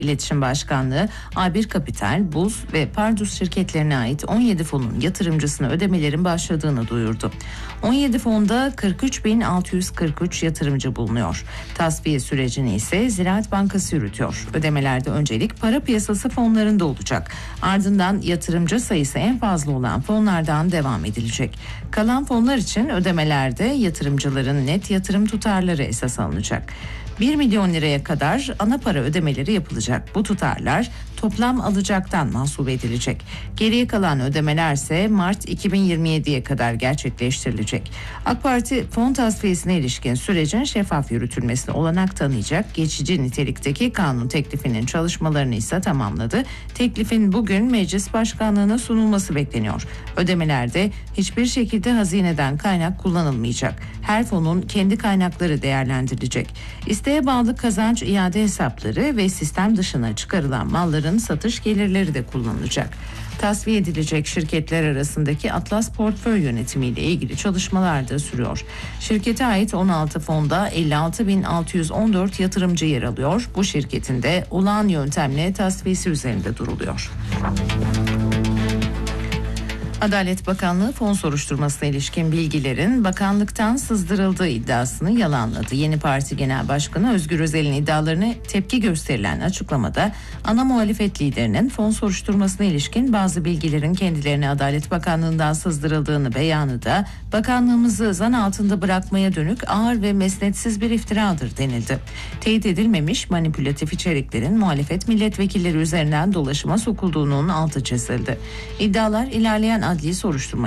İletişim Başkanlığı, A1 Kapital, Buz ve Pardus şirketlerine ait 17 fonun yatırımcısına ödemelerin başladığını duyurdu. 17 fonda 43.643 yatırımcı bulunuyor. Tasfiye sürecini ise Ziraat Bankası yürütüyor. Ödemelerde öncelik para piyasası fonlarında olacak. Ardından yatırımcı sayısı en fazla olan fonlardan devam edilecek. Kalan fonlar için ödemelerde yatırımcıların net yatırım tutarları esas alınacak. 1 milyon liraya kadar ana para ödemeleri yapılacak. Bu tutarlar toplam alacaktan mahsup edilecek. Geriye kalan ödemeler ise Mart 2027'ye kadar gerçekleştirilecek. AK Parti fon tasfiyesine ilişkin sürecin şeffaf yürütülmesine olanak tanıyacak geçici nitelikteki kanun teklifinin çalışmalarını ise tamamladı. Teklifin bugün Meclis Başkanlığı'na sunulması bekleniyor. Ödemelerde hiçbir şekilde hazineden kaynak kullanılmayacak. Her fonun kendi kaynakları değerlendirilecek. İsteğe bağlı kazanç iade hesapları ve sistem dışına çıkarılan malların satış gelirleri de kullanılacak. Tasfiye edilecek şirketler arasındaki Atlas portföy yönetimiyle ilgili çalışmalar da sürüyor. Şirkete ait 16 fonda 56.614 yatırımcı yer alıyor. Bu şirketin de olağan yöntemle tasfiyesi üzerinde duruluyor. Adalet Bakanlığı fon soruşturmasına ilişkin bilgilerin bakanlıktan sızdırıldığı iddiasını yalanladı. Yeni Parti Genel Başkanı Özgür Özel'in iddialarına tepki gösterilen açıklamada ana muhalefet liderinin fon soruşturmasına ilişkin bazı bilgilerin kendilerine Adalet Bakanlığı'ndan sızdırıldığını beyanı da bakanlığımızı zan altında bırakmaya dönük ağır ve mesnetsiz bir iftiradır denildi. Teyit edilmemiş manipülatif içeriklerin muhalefet milletvekilleri üzerinden dolaşıma sokulduğunun altı çizildi. İddialar ilerleyen adli soruşturma